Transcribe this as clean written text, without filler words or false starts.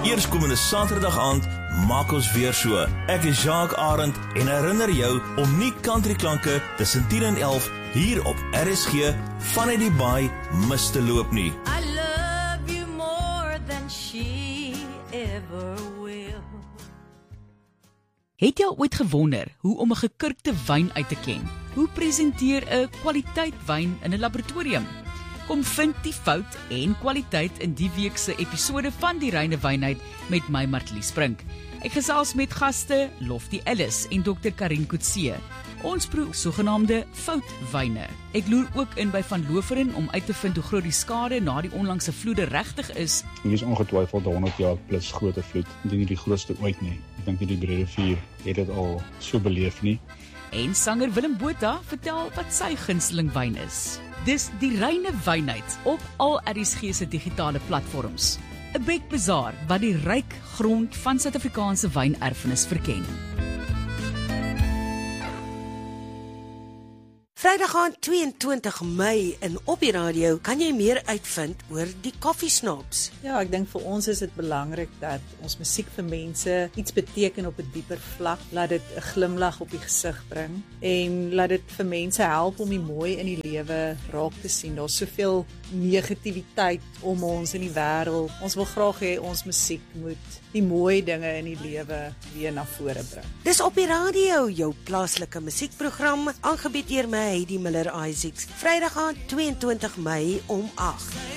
Eerskomende Saterdag aand maak ons weer so. Ek is Jacques Arend en herinner jou om nie countryklanke tussen 10 en 11 hier op RSG vanuit die baai mis te loop nie. I love you more than she ever will. Het jy al ooit gewonder hoe om 'n gekurkte wyn uit te ken? Hoe presenteer 'n kwaliteit wyn in 'n laboratorium? Kom vind die fout en kwaliteit in die week se episode van Die Reine Wynheid met my Martlies Brink. Ek gesels met gaste Lofty Ellis en Dr. Karin Coetzee. Ons proe sogenaamde foutwyne. Ek loer ook in by Van Loveren om uit te vind hoe groot die skade na die onlangse vloede regtig is. Hier is ongetwyfeld 100 jaar plus grote vloed. Ek dink nie die grootste ooit nie. Ek dink nie die Breederivier het dit al so beleef nie. En sanger Willem Botha vertel wat sy gunsteling wyn is. Dis Die Reine Wynheid op al RSG se digitale platforms. 'n Bekbazaar wat die ryk grond van Suid-Afrikaanse wynerfenis verken. Vrydag aand 22 Mei en op die radio kan jy meer uitvind oor die koffiesnobs. Ja, ek dink vir ons is dit belangrik dat ons musiek vir mense iets beteken op 'n dieper vlak, laat dit 'n glimlag op die gesig bring en laat dit vir mense help om die mooi in die lewe raak te sien. Daar's soveel negativiteit om ons in die wêreld. Ons wil graag hê ons musiek moet die mooi dinge in die lewe weer na vore bring. Dis op die radio, jou plaaslike musiekprogram, aangebied deur my Heidi Miller Isaacs. Vrydag aand 22 Mei om 8.